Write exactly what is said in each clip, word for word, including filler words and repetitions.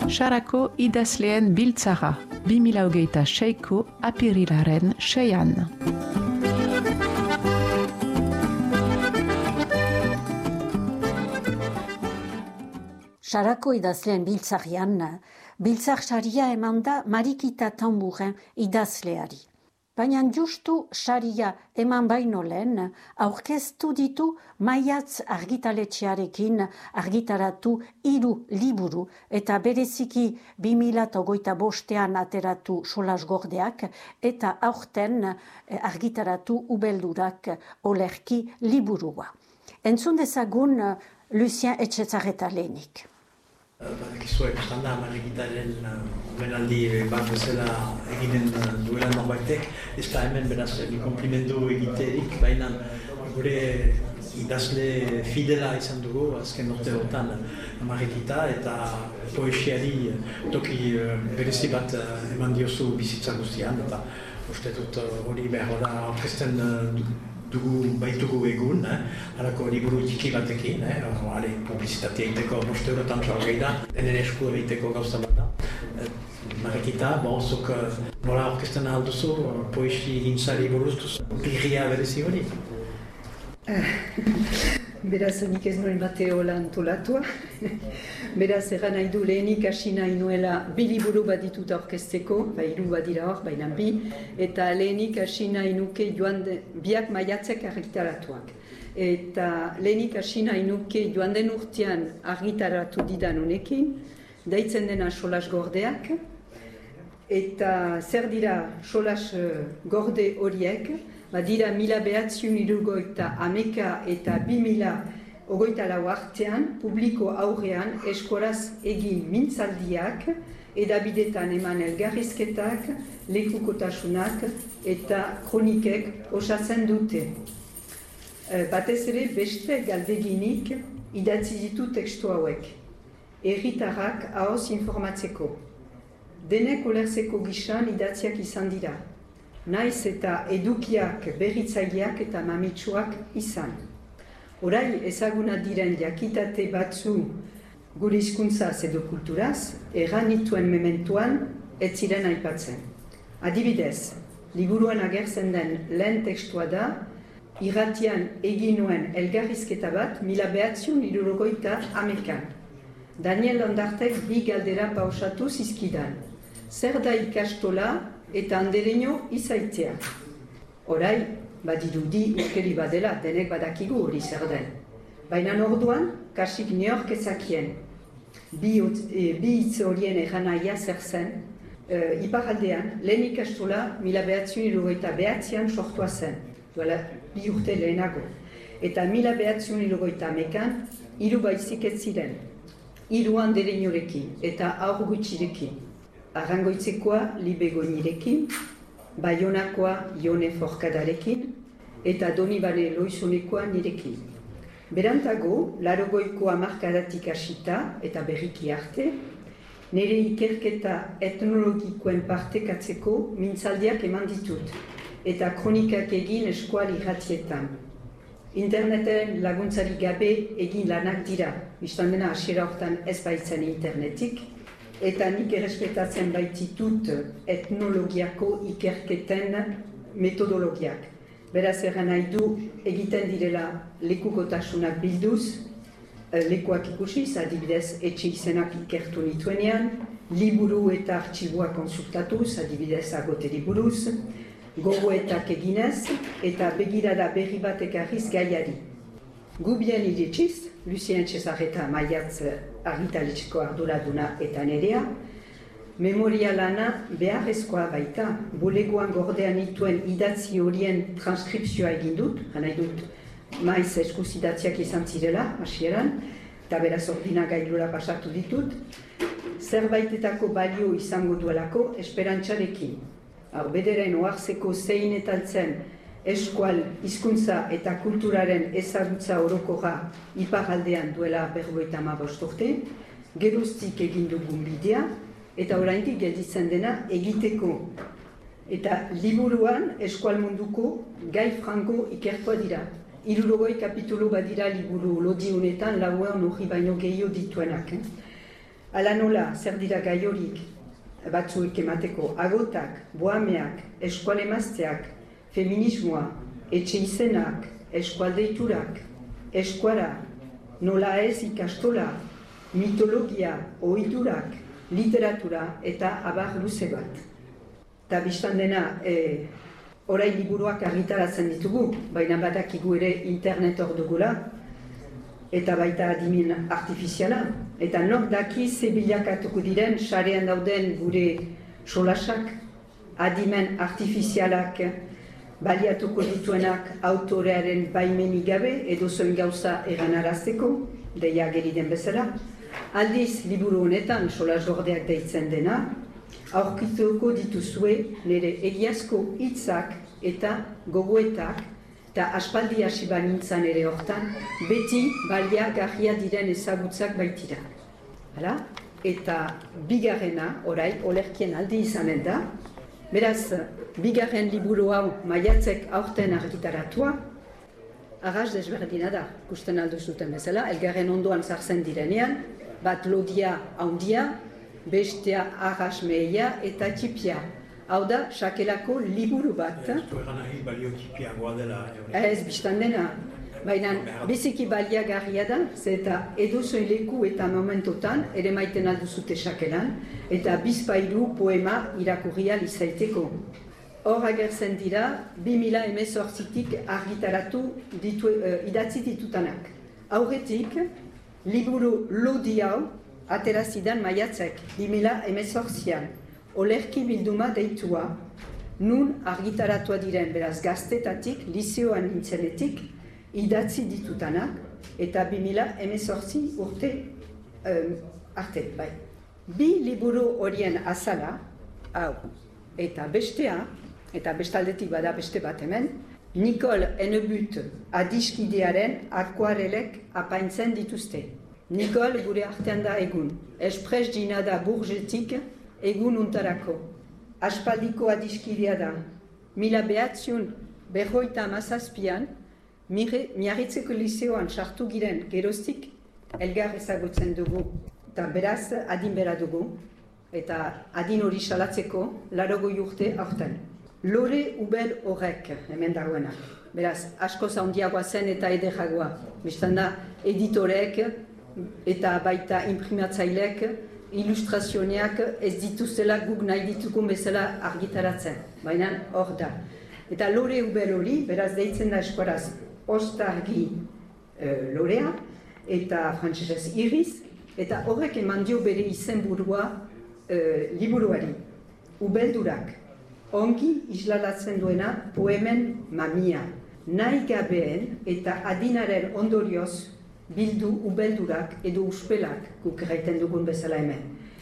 Sarako idazleen biltzara, bi mila hogeita seiko apirilaren seian. Sarako idazleen biltzarian, biltzar saria eman da Marikita Tamburen idazleari. Baina justu saria eman baino lehen, aurkeztu ditu Maiatz argitaletxearekin argitaratu hiru liburu eta bereziki bi mila hogeita bostean ateratu Solasgordeak eta aurten argitaratu Ubeldurak olerki liburua. Entzun dezagun Lucien Etxezarreta lehenik. Badakizuek, standa Marikitaren omenaldi bat bezala eginen duela norbaitek, ez da hemen beraz konplimendu egiterik, baina gure idazle fidela izan dugu azken urteotan Marikita eta poesiari toki berezi bat eman diozu bizitza guztian, eta uste dut hori behar da orkesten dugu baitugu egun, eh? Halako liburu txiki batekin, eh? Ale, publizitatea egiteko bost eurotan txargei da, enen esku egiteko gauza bat da. Eh, Marikita, bon, zuk nola orkesten alduzu, poesi gintzari buruztuz, birria berezi hori? Beraz, nik ez nuen bate hola antolatua. Beraz, erran nahi du lehenik hasi nahi nuela bi liburu bat ditut aurkezteko, ba, hiru badira hor, baina bi, eta lehenik hasi nahi nuke joan de, biak maiatzek argitaratuak. Eta lehenik hasi nahi nuke joan den urtean argitaratu didan honekin, deitzen dena Solasgordeak, eta zer dira Solasgorde horiek, badira mila behatziun hirurogeita hameka eta bi mila hogeita lau artean, publiko aurrean eskoraz egin mintzaldiak, edabidetan eman elgarrizketak, lekukotasunak eta kronikek osatzen dute. Batez ere beste galdeginik idatzi ditu tekstu hauek. Herritarrak ahoz informatzeko. Denek ulertzeko gisan idatziak izan dira. Naiz eta edukiak berritzaileak eta mamitsuak izan. Orai ezaguna diren jakitate batzu gure hizkuntzaz edo kulturaz, erran nituen mementuan ez ziren aipatzen. Adibidez, liburuan agertzen den lehen tekstua da, irratian egin nuen elgarrizketa bat mila behatziun hirurogeita hamekan. Daniel Ondartek bi galdera pausatu zizkidan. Zer da ikastola eta andereño izaitzea. Orai, badirudi ukeri badela, denek badakigu hori zer den. Baina orduan, kasik neork ezakien. Bi hitz horien erranaia zer zen, e, iparaldean, lehen ikastola mila behatziun hirurogeita behatzian sortua zen, duela bi urte lehenago. Eta mila behatziun hirurogeita hamekan, hiru baizik ez ziren. Hiru andereñorekin eta aur gutxirekin. Arrangoitzekoa Libe Goñirekin, Baionakoa Jone Forkadarekin eta Donibane Loizonekoa nirekin. Berantago, laurogeiko hamarkadatik hasita eta berriki arte, nire ikerketa etnologikoen partekatzeko mintzaldiak eman ditut eta kronikak egin eskual irratietan. Interneten laguntzari gabe egin lanak dira, biztan dena hasiera hortan ez baitzen internetik, eta nik errespetatzen baititut etnologiako ikerketen metodologiak. Beraz erran nahi du egiten direla lekukotasunak bilduz, lekuak ikusiz, adibidez etxe izenak ikertu nituenean, liburu eta artxiboa konsultatuz, adibidez agoteri buruz, gogoetak eginez eta begirada berri bat ekarriz gaiari. Gubien iritsiz, Lucien Etxezarreta Maiatz argitaletxeko arduraduna eta nerea, memoria lana beharrezkoa baita, bulegoan gordean nituen idatzi horien transkripzioa egin dut, hanai dut maiz eskuz idatziak izan zirela, hasieran, eta beraz ordina gailura pasatu ditut, zerbaitetako balio izango duelako esperantzarekin. Hau bederen oarzeko zein etaltzen eskual hizkuntza eta kulturaren ezagutza orokorra iparaldean duela berrogeita hamabost urte, geroztik egin dugun bidea, eta oraindik gelditzen dena egiteko. Eta liburuan eskual munduko gai franko ikerkoa dira. Hirurogei kapitulu badira liburu lodi honetan, lauean hori baino gehiago dituenak. Ala nola, zer dira gai horik, batzuek emateko, agotak, boameak, eskualemazteak, feminismoa, etxe izenak, eskualdeiturak, eskuara, nola ez ikastola, mitologia, ohidurak, literatura eta abar luze bat. Eta biztan dena, e, orain liburuak argitaratzen ditugu, baina badakigu ere internet hor dugula, eta baita adimen artifiziala. Eta nok daki ze bilakatuko diren, sarean dauden gure solasak, adimen artifizialak baliatuko dituenak autorearen baimenik gabe, edo zoin gauza eranarazteko, deia geri den bezala. Aldiz, liburu honetan, solas gordeak deitzen dena, aurkituko dituzue nire egiazko hitzak eta gogoetak, eta aspaldi hasi banintzan ere hortan, beti baliagarria diren ezagutzak baitira. Hala? Eta bigarrena, orai, olerkien aldi izanen da, beraz, bigarren liburu hau maiatzek aurten argitaratua, arras desberdina da, ikusten aldu zuten bezala, elgarren ondoan zartzen direnean, bat lodia handia, bestea arras meia eta txipia. Hau da, sakelako liburu bat. Ez du egan nahi balio txipiagoa dela. Ez, biztan dena. Baina, biziki baliagarria da, ze eta edozoin leku eta momentotan, ere maiten alduzute sakelan, eta bizpairu poema irakurria izaiteko. Hor agertzen dira, bi mila hemezortzitik argitaratu ditu, uh, idatzi ditutanak. Aurretik, liburu lodi hau, aterazidan maiatzek, bi mila hemezortzian. Olerki bilduma deitua, nun argitaratua diren, beraz gaztetatik, liseoan nintzenetik, idatzi ditutanak, eta bi mila hemezortzi urte um, arte, bai. Bi liburu horien azala, hau, eta bestea, eta bestaldetik bada beste bat hemen, Nicole Hennebut adiskidearen akuarelek apaintzen dituzte. Nicole gure artean da egun, espres dina da burgetik egun untarako. Aspaldiko adiskidea da, mila behatziun berroita amazazpian, miarritzeko liseoan sartu giren geroztik, elgar ezagutzen dugu, eta beraz adin bera dugu, eta adin hori salatzeko, larogoi urte aurten. Lore ubel horrek, hemen dagoenak. Beraz, asko zaundiagoa zen eta ederragoa. Bistan da, editorek eta baita imprimatzailek, ilustrazioneak ez dituzela guk nahi ditukun bezala argitaratzen. Baina hor da. Eta lore ubel hori, beraz deitzen da eskuaraz, ostargi e, lorea, eta frantsesez iriz, eta horrek eman dio bere izenburua e, liburuari. Ubeldurak. Ongi islalatzen duena poemen mamia. Nahi gabeen eta adinaren ondorioz bildu ubeldurak edo uspelak guk erraiten dugun bezala hemen.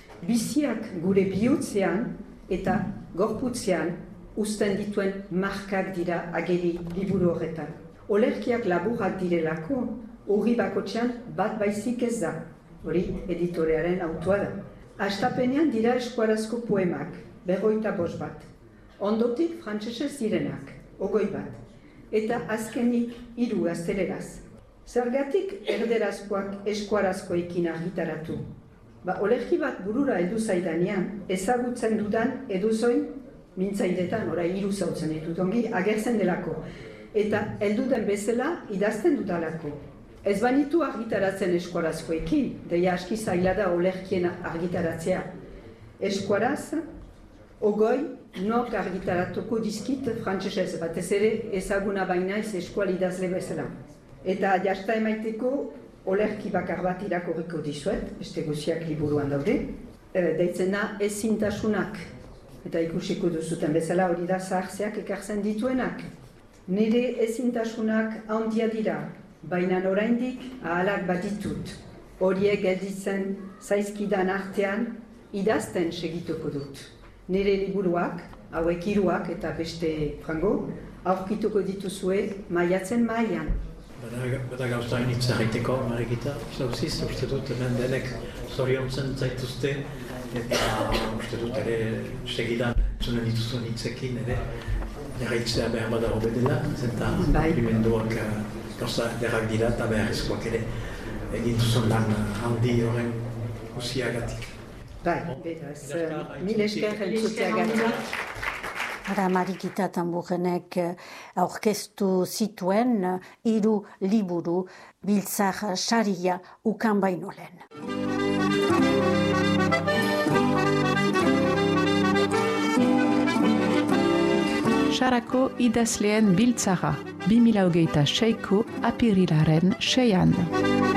Biziak gure bihotzean eta gorputzean uzten dituen markak dira ageri liburu horretan. Olerkiak laburrak direlako, hori bakotxean bat baizik ez da. Hori editorearen autua da. Hastapenean dira eskuarazko poemak, berroita bost bat. Ondotik frantsesez direnak, ogoi bat, eta azkenik hiru gazteleraz. Zergatik erderazkoak eskuarazkoekin argitaratu. Ba, olerki bat burura heldu zaidanean, ezagutzen dudan edozoin mintzaidetan, ora hiru zautzen ditut ongi, agertzen delako. Eta heldu den bezala idazten dudalako. Ez banitu argitaratzen eskuarazkoekin, deia aski zaila da olerkien argitaratzea. Eskuaraz, ogoi, nok argitaratuko dizkit frantsesez, batez ere ezaguna bainaiz eskual idazle bezala. Eta jasta emaiteko olerki bakar bat irakurriko dizuet, beste guziak liburuan daude, e, deitzen da ezintasunak. Eta ikusiko duzuten bezala hori da zahartzeak ekartzen dituenak. Nire ezintasunak handia dira, baina oraindik ahalak baditut. Horiek gelditzen zaizkidan artean idazten segituko dut. Nire liburuak, hauek hiruak eta beste frango, aurkituko dituzue maiatzen mailan. Bada gauza hainitz egiteko, Marikita, zauziz, uste dut hemen denek zoriontzen zaituzte, eta uste dut ere segidan zunen dituzuen hitzekin ere jarraitzea behar bada hobe dela, zenta komplimenduak gauza derrak dira eta beharrezkoak ere egin duzun lan handi horren guziagatik. Bai, beraz, mil esker entzuteagatik. Ara Marikita Tamburenek aurkeztu zituen hiru liburu Biltzar saria ukan baino lehen. Sarako idazleen biltzara, bi mila hogeita seiko apirilaren seian.